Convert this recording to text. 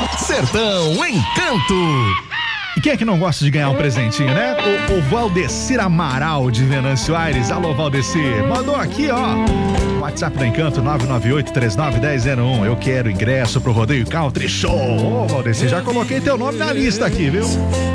Sertão Encanto. E quem é que não gosta de ganhar um presentinho, né? O Valdecir Amaral de Venâncio Aires. Alô, Valdecir. Mandou aqui, ó. WhatsApp do Encanto 998-391001. Eu quero ingresso pro Rodeio Country Show. Ô, Valdecir, já coloquei teu nome na lista aqui, viu?